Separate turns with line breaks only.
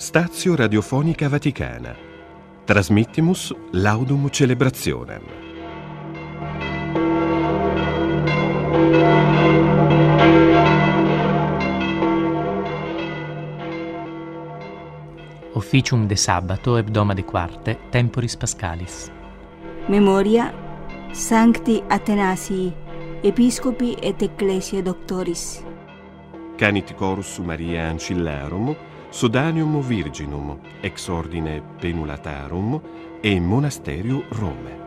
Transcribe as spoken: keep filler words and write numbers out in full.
Stazio Radiofonica Vaticana. Transmittimus laudum celebrationem.
Officium de Sabbato hebdoma de quarte temporis Pascalis.
Memoria Sancti Athanasii, Episcopi et Ecclesiae Doctoris.
Canit chorus Mariae Ancillarum, Sodanium Virginum, ex ordine Penulatarum e Monasterium Rome.